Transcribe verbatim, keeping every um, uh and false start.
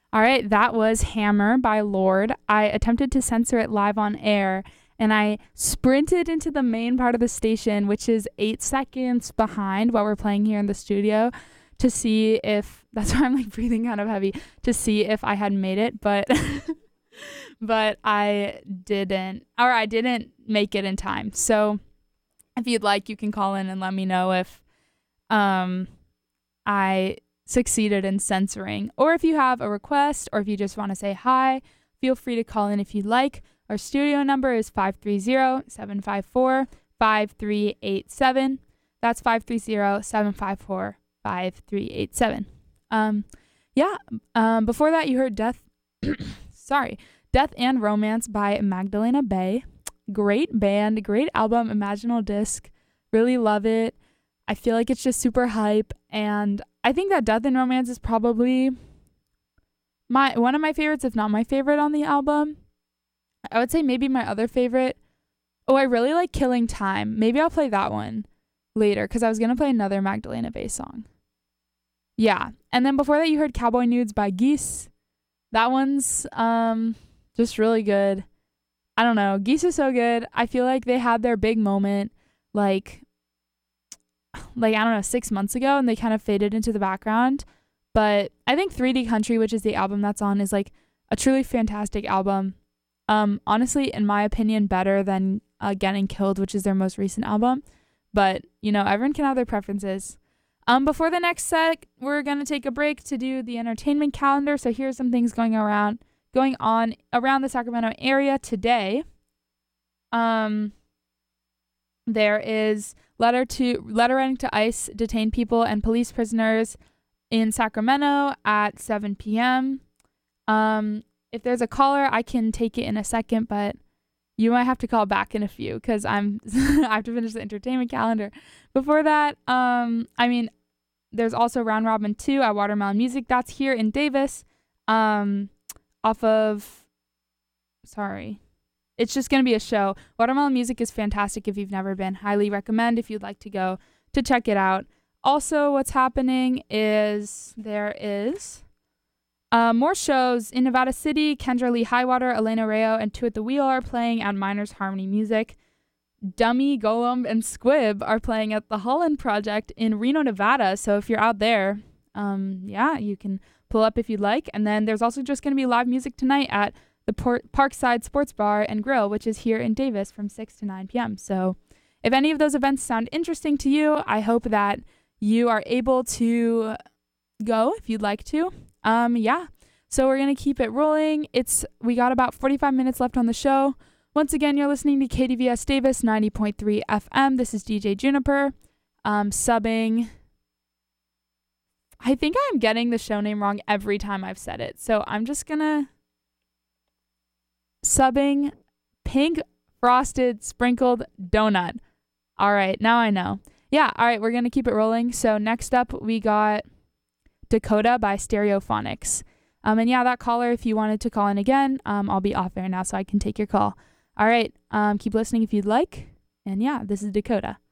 All right, that was Hammer by Lord. I attempted to censor it live on air and I sprinted into the main part of the station, which is eight seconds behind what we're playing here in the studio, to see if that's why I'm like breathing kind of heavy, to see if I had made it, but but I didn't, or I didn't make it in time. So if you'd like, you can call in and let me know if um I succeeded in censoring. Or if you have a request or if you just want to say hi, feel free to call in if you'd like. Our studio number is five three zero, seven five four, five three eight seven. That's five three zero, seven five four, five three eight seven. Um, yeah, um, before that you heard Death, sorry, Death and Romance by Magdalena Bay. Great band, great album, Imaginal Disc. Really love it. I feel like it's just super hype, and I think that Death and Romance is probably my one of my favorites, if not my favorite on the album. I would say maybe my other favorite. Oh, I really like Killing Time. Maybe I'll play that one later because I was going to play another Magdalena Bay song. Yeah. And then before that, you heard Cowboy Nudes by Geese. That one's um just really good. I don't know. Geese is so good. I feel like they had their big moment like, like I don't know, six months ago, and they kind of faded into the background. But I think three D Country, which is the album that's on, is like a truly fantastic album. Um, honestly, in my opinion, better than uh, Getting Killed, which is their most recent album. But, you know, everyone can have their preferences. Um, before the next set, we're going to take a break to do the entertainment calendar. So here's some things going around, going on around the Sacramento area today. Um, there is letter to lettering to ICE detained people and police prisoners in Sacramento at seven p.m. Um, if there's a caller, I can take it in a second, but you might have to call back in a few because I'm I have to finish the entertainment calendar. Before that, um, I mean, there's also Round Robin two at Watermelon Music. That's here in Davis, um, off of, sorry, it's just going to be a show. Watermelon Music is fantastic if you've never been. Highly recommend if you'd like to go to check it out. Also, what's happening is there is uh, more shows in Nevada City. Kendra Lee Highwater, Elena Rayo, and Two at the Wheel are playing at Miners Harmony Music. Dummy, Golem, and Squib are playing at the Holland Project in Reno, Nevada. So if you're out there, um, yeah, you can pull up if you'd like. And then there's also just going to be live music tonight at the Port- Parkside Sports Bar and Grill, which is here in Davis from six to nine p.m. So if any of those events sound interesting to you, I hope that you are able to go if you'd like to. Um, yeah. So we're going to keep it rolling. It's we got about forty-five minutes left on the show. Once again, you're listening to K D V S Davis ninety point three F M. This is D J Juniper, um, subbing. I think I'm getting the show name wrong every time I've said it. So I'm just going to subbing Pink Frosted Sprinkled Donut. All right, now I know. Yeah, all right, we're going to keep it rolling. So next up, we got Dakota by Stereophonics. Um, and yeah, that caller, if you wanted to call in again, um, I'll be off air now so I can take your call. All right, um, keep listening if you'd like. And yeah, this is Dakota.